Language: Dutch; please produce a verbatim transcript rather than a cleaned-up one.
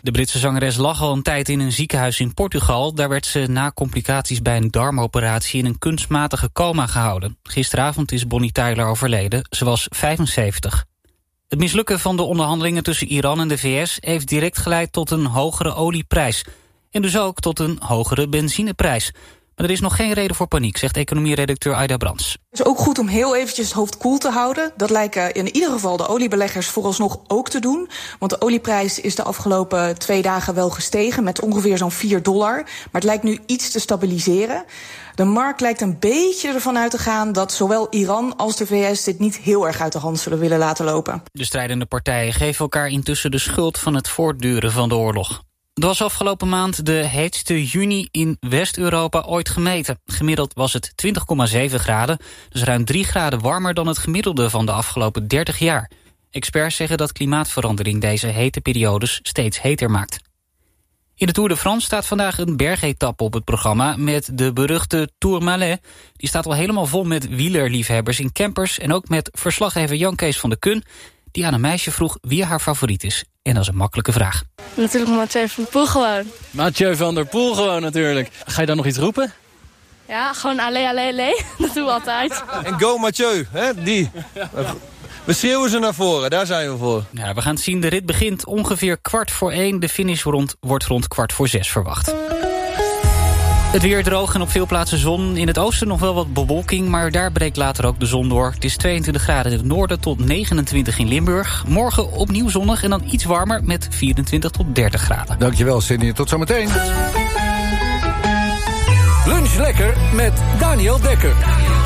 De Britse zangeres lag al een tijd in een ziekenhuis in Portugal. Daar werd ze na complicaties bij een darmoperatie in een kunstmatige coma gehouden. Gisteravond is Bonnie Tyler overleden. Ze was vijfenzeventig. Het mislukken van de onderhandelingen tussen Iran en de V S heeft direct geleid tot een hogere olieprijs. En dus ook tot een hogere benzineprijs. Maar er is nog geen reden voor paniek, zegt economieredacteur Aida Brands. Het is ook goed om heel eventjes het hoofd koel te houden. Dat lijken in ieder geval de oliebeleggers vooralsnog ook te doen. Want de olieprijs is de afgelopen twee dagen wel gestegen met ongeveer zo'n vier dollar. Maar het lijkt nu iets te stabiliseren. De markt lijkt een beetje ervan uit te gaan dat zowel Iran als de V S dit niet heel erg uit de hand zullen willen laten lopen. De strijdende partijen geven elkaar intussen de schuld van het voortduren van de oorlog. Het was afgelopen maand de heetste juni in West-Europa ooit gemeten. Gemiddeld was het twintig komma zeven graden, dus ruim drie graden warmer dan het gemiddelde van de afgelopen dertig jaar. Experts zeggen dat klimaatverandering deze hete periodes steeds heter maakt. In de Tour de France staat vandaag een bergetappe op het programma met de beruchte Tourmalet. Die staat al helemaal vol met wielerliefhebbers in campers en ook met verslaggever Jan Kees van de Kun, die aan een meisje vroeg wie haar favoriet is. En dat is een makkelijke vraag. Natuurlijk Mathieu van der Poel gewoon. Mathieu van der Poel gewoon natuurlijk. Ga je dan nog iets roepen? Ja, gewoon allez, allez, allez. Dat doen we altijd. En go Mathieu, hè? Die. We schreeuwen ze naar voren, daar zijn we voor. Ja, we gaan het zien, de rit begint ongeveer kwart voor één. De finish rond, wordt rond kwart voor zes verwacht. Het weer droog en op veel plaatsen zon. In het oosten nog wel wat bewolking, maar daar breekt later ook de zon door. Het is tweeëntwintig graden in het noorden tot negenentwintig in Limburg. Morgen opnieuw zonnig en dan iets warmer met vierentwintig tot dertig graden. Dankjewel, Cindy. Tot zometeen. Lunch lekker met Daniel Dekker.